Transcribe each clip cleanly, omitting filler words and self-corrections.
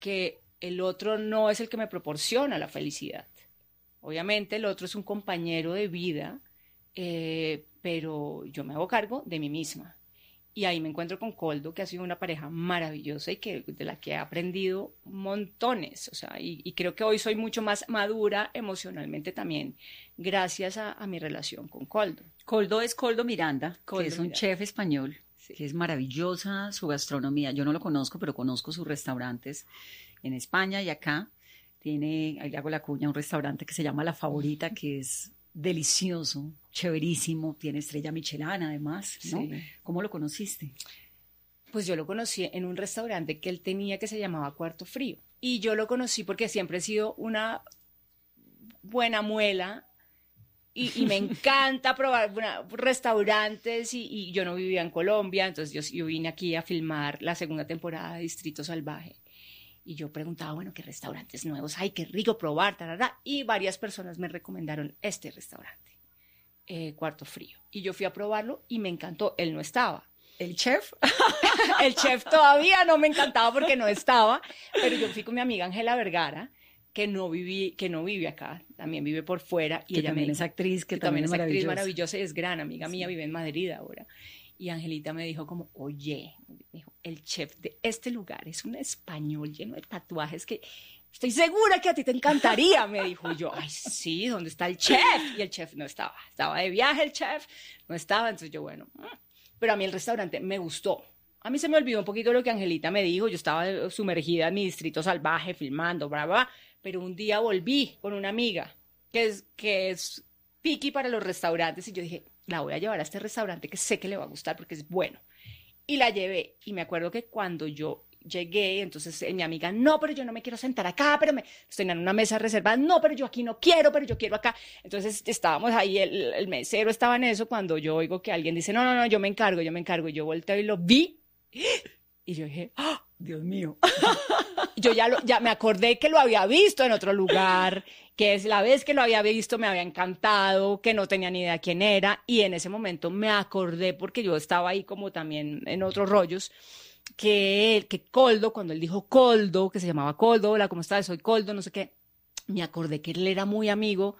que el otro no es el que me proporciona la felicidad. Obviamente el otro es un compañero de vida, pero yo me hago cargo de mí misma. Y ahí me encuentro con Coldo, que ha sido una pareja maravillosa y de la que he aprendido montones. O sea, y creo que hoy soy mucho más madura emocionalmente también, gracias a mi relación con Coldo. Coldo es Coldo Miranda, Coldo que es un Miranda. chef español, Sí. que es maravillosa su gastronomía. Yo no lo conozco, pero conozco sus restaurantes en España y acá. Ahí le hago la cuña, un restaurante que se llama La Favorita, que es delicioso, chéverísimo, tiene estrella Michelin además, ¿no? Sí. ¿Cómo lo conociste? Pues yo lo conocí en un restaurante que él tenía que se llamaba Cuarto Frío. Y yo lo conocí porque siempre he sido una buena muela y me encanta probar restaurantes y yo no vivía en Colombia, entonces yo vine aquí a filmar la segunda temporada de Distrito Salvaje. Y yo preguntaba, bueno, ¿qué restaurantes nuevos hay? Qué rico probar, tarara. Y varias personas me recomendaron este restaurante, Cuarto Frío. Y yo fui a probarlo y me encantó. Él no estaba. ¿El chef? El chef todavía no me encantaba porque no estaba, pero yo fui con mi amiga Ángela Vergara, que no vive acá, también vive por fuera. Y Que ella también me es dijo, actriz, que que también es actriz maravillosa. maravillosa y es gran amiga mía, Sí. vive en Madrid ahora. Y Angelita me dijo como, oye, me dijo, el chef de este lugar es un español lleno de tatuajes que estoy segura que a ti te encantaría, me dijo. Yo, ay, sí, ¿dónde está el chef? Y el chef no estaba. Estaba de viaje el chef, no estaba. Entonces yo, bueno, pero a mí el restaurante me gustó. A mí se me olvidó un poquito lo que Angelita me dijo. Yo estaba sumergida en mi Distrito Salvaje, filmando, bla, bla, bla. Pero un día volví con una amiga que es picky para los restaurantes y yo dije, la voy a llevar a este restaurante que sé que le va a gustar porque es bueno. Y la llevé y me acuerdo que cuando yo llegué, entonces mi amiga, no, pero yo no me quiero sentar acá, pero tenían una mesa reservada, no, pero yo aquí no quiero, pero yo quiero acá. Entonces estábamos ahí, el mesero estaba en eso cuando yo oigo que alguien dice, no, yo me encargo. Y yo volteo y lo vi y yo dije, ¡oh, Dios mío! Yo ya me acordé que lo había visto en otro lugar, que es la vez que lo había visto me había encantado, que no tenía ni idea quién era, y en ese momento me acordé, porque yo estaba ahí como también en otros rollos, que Coldo, cuando él dijo Coldo, que se llamaba Coldo, hola, ¿cómo estás? Soy Coldo, no sé qué, me acordé que él era muy amigo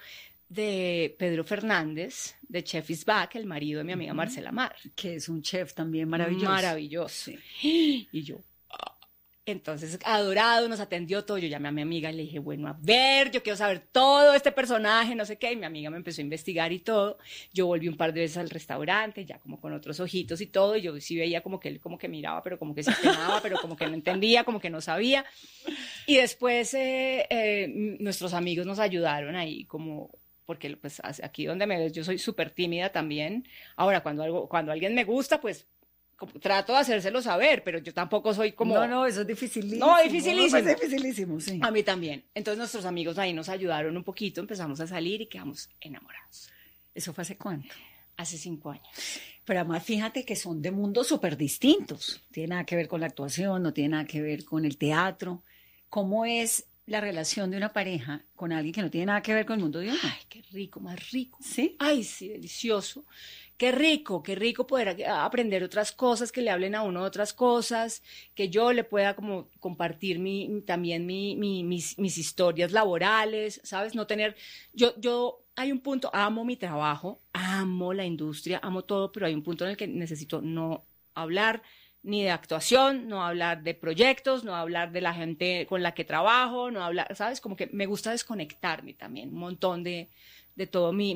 de Pedro Fernández, de Chef is Back, el marido de mi amiga Marcela Mar. Que es un chef también maravilloso. Maravilloso. Sí. Y yo, entonces, adorado, nos atendió todo. Yo llamé a mi amiga y le dije, bueno, a ver, yo quiero saber todo este personaje, no sé qué. Y mi amiga me empezó a investigar y todo. Yo volví un par de veces al restaurante, ya como con otros ojitos y todo. Y yo sí veía como que él como que miraba, pero como que se quemaba, pero como que no entendía, como que no sabía. Y después nuestros amigos nos ayudaron ahí como... Porque pues aquí donde me ves yo soy súper tímida también. Ahora, cuando alguien me gusta, pues trato de hacérselo saber, pero yo tampoco soy como... No, eso es dificilísimo. No, dificilísimo. Es dificilísimo, sí. A mí también. Entonces nuestros amigos ahí nos ayudaron un poquito, empezamos a salir y quedamos enamorados. ¿Eso fue hace cuánto? Hace 5 años. Pero además fíjate que son de mundos súper distintos. No tiene nada que ver con la actuación, no tiene nada que ver con el teatro. ¿Cómo es la relación de una pareja con alguien que no tiene nada que ver con el mundo de uno? Ay, qué rico, más rico. ¿Sí? Ay, sí, delicioso. Qué rico poder aprender otras cosas, que le hablen a uno de otras cosas, que yo le pueda como compartir también mis historias laborales, ¿sabes? No tener, hay un punto, amo mi trabajo, amo la industria, amo todo, pero hay un punto en el que necesito no hablar ni de actuación, no hablar de proyectos, no hablar de la gente con la que trabajo, no hablar, ¿sabes? Como que me gusta desconectarme también, un montón de todo mi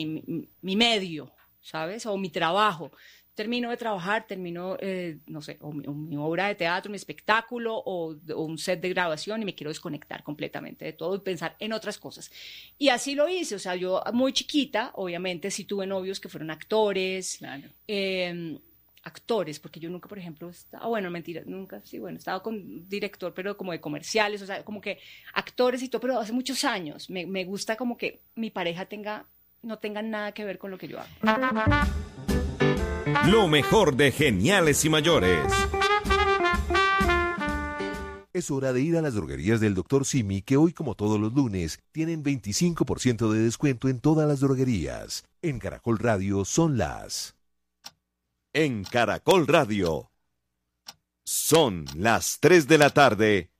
medio, ¿sabes? O mi trabajo. Termino de trabajar, no sé, o mi obra de teatro, mi espectáculo, o un set de grabación y me quiero desconectar completamente de todo y pensar en otras cosas. Y así lo hice, o sea, yo muy chiquita, obviamente, sí tuve novios que fueron actores, Claro. Actores, porque yo nunca, por ejemplo, bueno, mentira, nunca, sí, bueno, estaba con director, pero como de comerciales, o sea, como que actores y todo, pero hace muchos años. Me gusta como que mi pareja no tenga nada que ver con lo que yo hago. Lo mejor de Geniales y Mayores. Es hora de ir a las droguerías del Dr. Simi, que hoy, como todos los lunes, tienen 25% de descuento en todas las droguerías. En Caracol Radio son las... En Caracol Radio. Son las 3 de la tarde